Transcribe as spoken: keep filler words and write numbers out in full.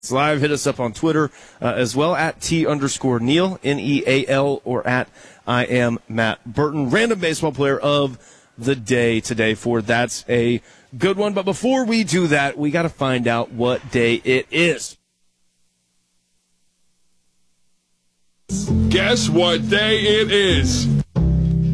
Live. Hit us up on Twitter uh, as well, at T underscore Neal, N E A L, or at I am Matt Burton. Random baseball player of the day today for That's a Good One. But before we do that, we got to find out what day it is. Guess what day it is?